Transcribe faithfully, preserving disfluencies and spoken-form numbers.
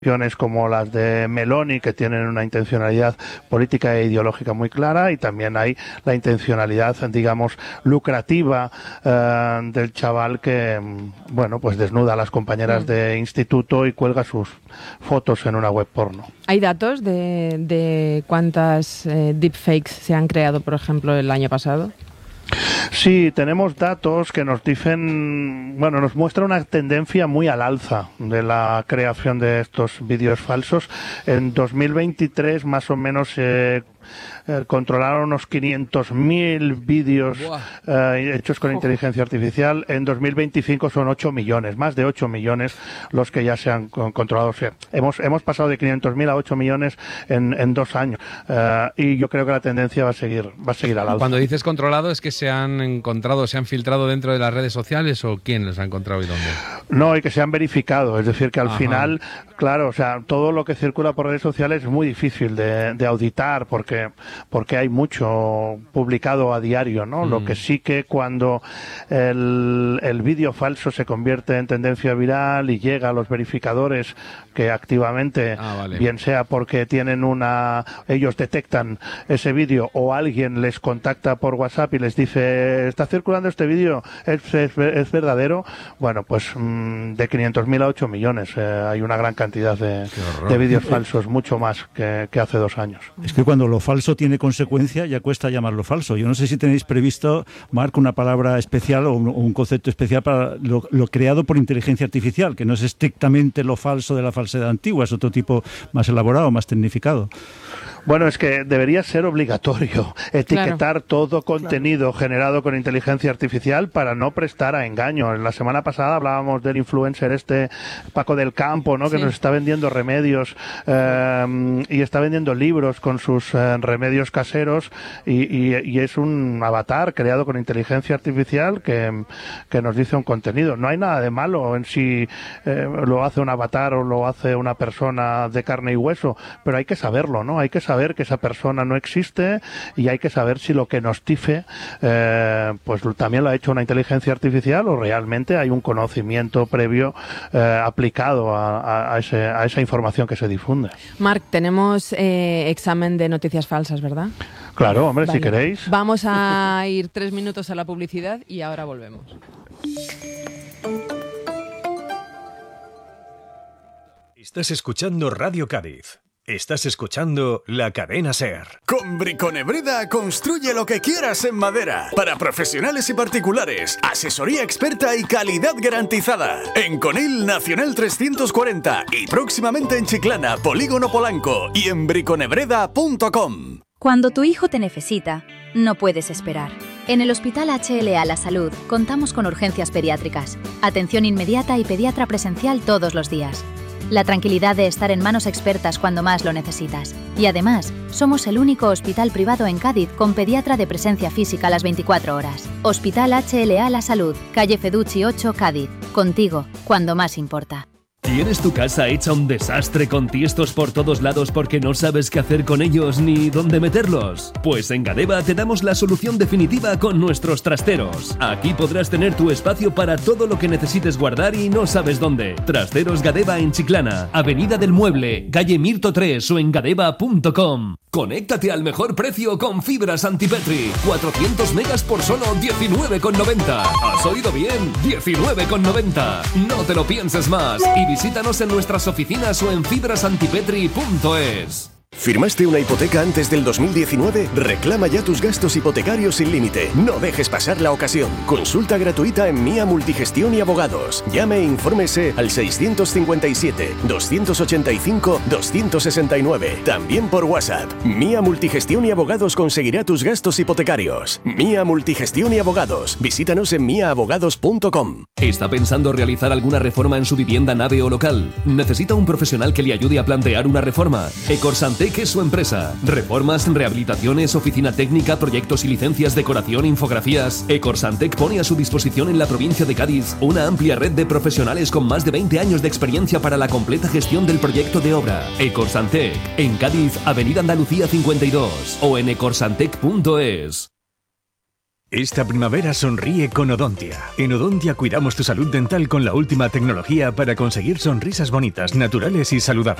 como las de Meloni, que tienen una intencionalidad política e ideológica muy clara, y también hay la intencionalidad, digamos, lucrativa eh, del chaval que, bueno, pues desnuda a las compañeras mm. de instituto y cuelga sus fotos en una web porno. ¿Hay datos de, de cuántas eh, deepfakes se han creado, por ejemplo, el año pasado? Sí, tenemos datos que nos dicen, bueno, nos muestra una tendencia muy al alza de la creación de estos vídeos falsos. En dos mil veintitrés, más o menos, eh, eh, controlaron unos quinientos mil vídeos eh, hechos con oh. inteligencia artificial. En dos mil veinticinco son ocho millones, más de ocho millones los que ya se han controlado. O sea, hemos, hemos pasado de quinientos mil a ocho millones en, en dos años. Eh, y yo creo que la tendencia va a seguir, va a seguir al alza. Cuando dices controlado, ¿es que se han encontrado, se han filtrado dentro de las redes sociales o quién los ha encontrado y dónde? No, y que se han verificado. Es decir, que al Ajá. final, claro, o sea, todo lo que circula por redes sociales es muy difícil de, de auditar porque, porque hay mucho publicado a diario, ¿no? Mm. Lo que sí que cuando el, el vídeo falso se convierte en tendencia viral y llega a los verificadores que activamente, ah, vale. bien sea porque tienen una, ellos detectan ese vídeo o alguien les contacta por WhatsApp y les dice, está circulando este vídeo, ¿es, es, es verdadero? Bueno, pues mmm, de quinientos mil a ocho millones. Eh, hay una gran cantidad de, de vídeos falsos, mucho más que, que hace dos años. Es que cuando lo falso tiene consecuencia, ya cuesta llamarlo falso. Yo no sé si tenéis previsto, Marc, una palabra especial o un, un concepto especial para lo, lo creado por inteligencia artificial, que no es estrictamente lo falso de la falsedad antigua, es otro tipo más elaborado, más tecnificado. Bueno, es que debería ser obligatorio etiquetar claro. todo contenido claro. generado con inteligencia artificial para no prestar a engaño. La semana pasada hablábamos del influencer este Paco del Campo, ¿no? Sí. Que nos está vendiendo remedios eh, y está vendiendo libros con sus eh, remedios caseros y, y, y es un avatar creado con inteligencia artificial que, que nos dice un contenido. No hay nada de malo en si eh, lo hace un avatar o lo hace una persona de carne y hueso, pero hay que saberlo, ¿no? Hay que saber saber que esa persona no existe y hay que saber si lo que nos dice eh, pues también lo ha hecho una inteligencia artificial o realmente hay un conocimiento previo eh, aplicado a, a, ese, a esa información que se difunde. Marc, tenemos eh, examen de noticias falsas, ¿verdad? Claro, hombre, vale. si queréis. Vamos a ir tres minutos a la publicidad y ahora volvemos. Estás escuchando Radio Cádiz. Estás escuchando La Cadena SER. Con Briconebreda construye lo que quieras en madera. Para profesionales y particulares, asesoría experta y calidad garantizada. En Conil Nacional trescientos cuarenta y próximamente en Chiclana, Polígono Polanco y en briconebreda punto com. Cuando tu hijo te necesita, no puedes esperar. En el Hospital H L A La Salud contamos con urgencias pediátricas, atención inmediata y pediatra presencial todos los días. La tranquilidad de estar en manos expertas cuando más lo necesitas. Y además, somos el único hospital privado en Cádiz con pediatra de presencia física las veinticuatro horas. Hospital H L A La Salud, calle Feducci ocho, Cádiz. Contigo, cuando más importa. ¿Tienes tu casa hecha un desastre con tiestos por todos lados porque no sabes qué hacer con ellos ni dónde meterlos? Pues en Gadeba te damos la solución definitiva con nuestros trasteros. Aquí podrás tener tu espacio para todo lo que necesites guardar y no sabes dónde. Trasteros Gadeba en Chiclana, Avenida del Mueble, calle Mirto tres o en gadeba punto com. Conéctate al mejor precio con fibras Antipetri. cuatrocientos megas por solo diecinueve con noventa. ¿Has oído bien? diecinueve con noventa. No te lo pienses más y visítanos en nuestras oficinas o en fibras antipetri punto es. ¿Firmaste una hipoteca antes del dos mil diecinueve? Reclama ya tus gastos hipotecarios sin límite. No dejes pasar la ocasión. Consulta gratuita en Mía Multigestión y Abogados. Llame e infórmese al seiscientos cincuenta y siete, doscientos ochenta y cinco, doscientos sesenta y nueve. También por WhatsApp. Mía Multigestión y Abogados conseguirá tus gastos hipotecarios. Mía Multigestión y Abogados. Visítanos en mía abogados punto com. ¿Está pensando realizar alguna reforma en su vivienda, nave o local? ¿Necesita un profesional que le ayude a plantear una reforma? Ecorsantec es su empresa. Reformas, rehabilitaciones, oficina técnica, proyectos y licencias, decoración, infografías. Ecorsantec pone a su disposición en la provincia de Cádiz una amplia red de profesionales con más de veinte años de experiencia para la completa gestión del proyecto de obra. Ecorsantec, en Cádiz, Avenida Andalucía cincuenta y dos o en ecorsantec punto es. Esta primavera sonríe con Odontia. En Odontia cuidamos tu salud dental con la última tecnología para conseguir sonrisas bonitas, naturales y saludables.